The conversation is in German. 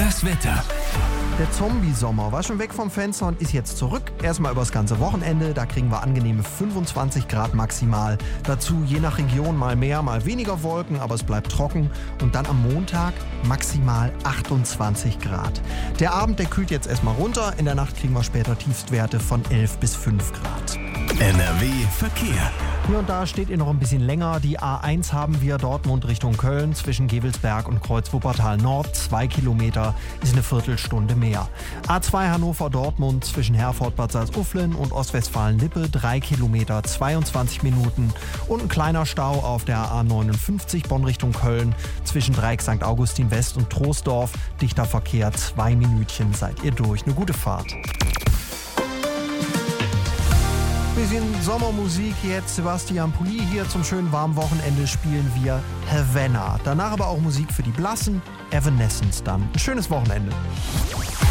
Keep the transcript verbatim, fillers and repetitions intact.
Das Wetter. Der Zombie-Sommer war schon weg vom Fenster und ist jetzt zurück. Erstmal übers ganze Wochenende, da kriegen wir angenehme fünfundzwanzig Grad maximal. Dazu je nach Region mal mehr, mal weniger Wolken, aber es bleibt trocken. Und dann am Montag maximal achtundzwanzig Grad. Der Abend, der kühlt jetzt erstmal runter. In der Nacht kriegen wir später Tiefstwerte von elf bis fünf Grad. N R W Verkehr. Hier und da steht ihr noch ein bisschen länger. Die A eins haben wir Dortmund Richtung Köln zwischen Gevelsberg und Kreuz-Wuppertal Nord. Zwei Kilometer ist eine Viertelstunde mehr. A zwei Hannover-Dortmund zwischen Herford-Bad Salzuflen und Ostwestfalen-Lippe. Drei Kilometer, zweiundzwanzig Minuten. Und ein kleiner Stau auf der A neunundfünfzig Bonn Richtung Köln zwischen Dreieck Sankt Augustin West und Troisdorf. Dichter Verkehr, zwei Minütchen seid ihr durch. Eine gute Fahrt. Bisschen Sommermusik jetzt. Sebastian Pulli hier zum schönen warmen Wochenende spielen wir Havana. Danach aber auch Musik für die Blassen. Evanescence dann. Ein schönes Wochenende.